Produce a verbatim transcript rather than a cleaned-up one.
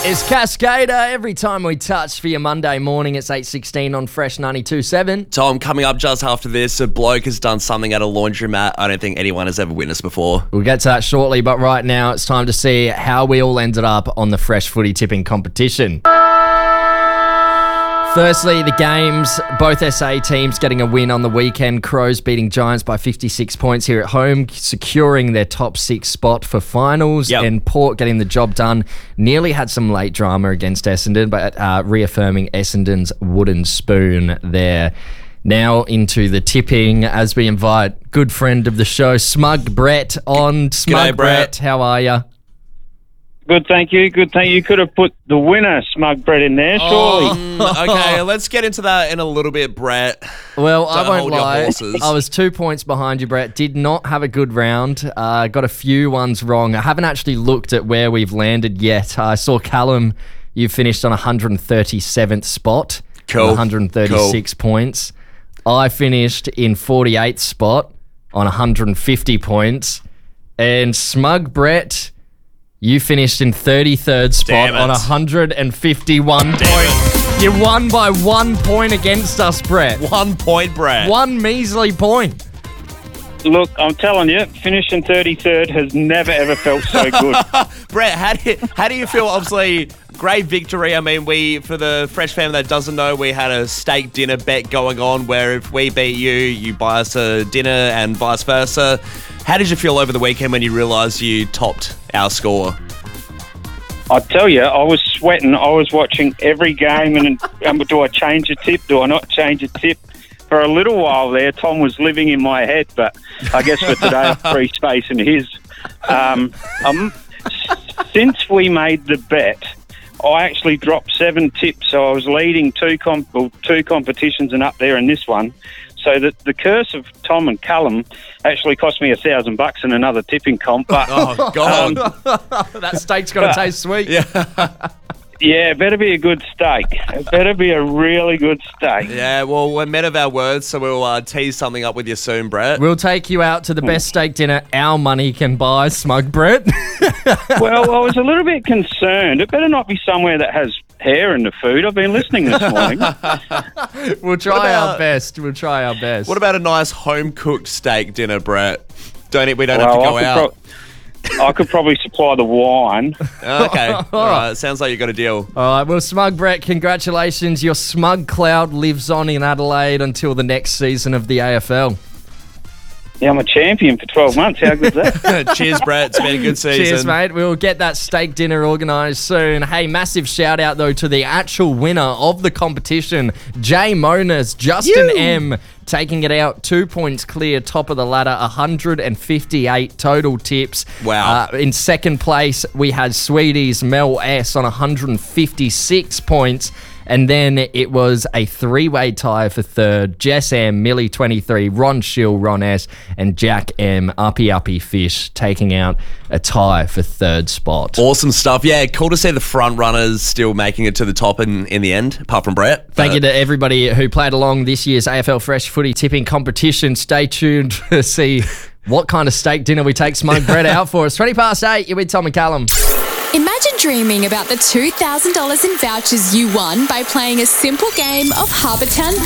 It's Cascader. Every time we touch for your Monday morning, it's eight sixteen on Fresh ninety-two point seven. Tom, coming up just after this, a bloke has done something at a laundromat I don't think anyone has ever witnessed before. We'll get to that shortly, but right now it's time to see how we all ended up on the Fresh Footy tipping competition. Firstly, the games, both S A teams getting a win on the weekend. Crows beating Giants by fifty-six points here at home, securing their top six spot for finals. Yep. And Port getting the job done. Nearly had some late drama against Essendon, but uh, reaffirming Essendon's wooden spoon there. Now into the tipping as we invite good friend of the show, Smug Brett on. Smug G'day, Brett. How are you? Good, thank you. Good, thank you. You could have put the winner, Smug Brett, in there, surely. Mm, okay, let's get into that in a little bit, Brett. Well, I Don't won't hold your lie. horses. I was two points behind you, Brett. Did not have a good round. Uh, got a few ones wrong. I haven't actually looked at where we've landed yet. I saw Callum, you finished on one hundred thirty-seventh spot. Cool. one hundred thirty-six Cool. points. I finished in forty-eighth spot on one hundred fifty points. And Smug Brett, you finished in thirty-third spot Damn it. on one hundred fifty-one points. You won by one point against us, Brett. One point, Brett. One measly point. Look, I'm telling you, finishing thirty-third has never, ever felt so good. Brett, how do you, how do you feel? Obviously, great victory. I mean, we, for the Fresh family that doesn't know, we had a steak dinner bet going on where if we beat you, you buy us a dinner and vice versa. How did you feel over the weekend when you realised you topped our score? I tell you, I was sweating. I was watching every game, and um, do I change a tip? Do I not change a tip? For a little while there, Tom was living in my head, but I guess for today, I'm free space in his. Um, um, since we made the bet, I actually dropped seven tips, so I was leading two comp- well, two competitions and up there in this one. So that the curse of Tom and Callum actually cost me a thousand bucks in another tipping comp. But Oh, God. That steak's got to taste sweet. yeah. yeah, it better be a good steak. It better be a really good steak. Yeah, well, we're men of our words, so we'll uh, tease something up with you soon, Brett. We'll take you out to the best steak dinner our money can buy, Smug Brett. Well, I was a little bit concerned. It better not be somewhere that has hair in the food. I've been listening this morning. We'll try What about- our best. We'll try our best. What about a nice home-cooked steak dinner, Brett? Don't it, we don't Well, have to go I could out. pro- I could probably supply the wine. Okay, all right. Sounds like you got a deal. All right, well, Smug Brett, congratulations. Your smug cloud lives on in Adelaide until the next season of the A F L. Yeah, I'm a champion for twelve months. How good's that? Cheers, Brett. It's been a good season. Cheers, mate. We'll get that steak dinner organised soon. Hey, massive shout out, though, to the actual winner of the competition, Jay Monas, Justin You. M, taking it out two points clear, top of the ladder, one hundred fifty-eight total tips. Wow. Uh, in second place, we had Sweeties Mel S on one hundred fifty-six points. And then it was a three-way tie for third. Jess M, Millie twenty-three, Ron Schill, Ron S, and Jack M, Uppy Uppy Fish, taking out a tie for third spot. Awesome stuff. Yeah, cool to see the front runners still making it to the top in, in the end, apart from Brett. Thank But- you to everybody who played along this year's A F L Fresh Footy tipping competition. Stay tuned to see what kind of steak dinner we take Smug Brett out for. It's twenty past eight. You're with Tom and Callum. Imagine dreaming about the two thousand dollars in vouchers you won by playing a simple game of Harbour Town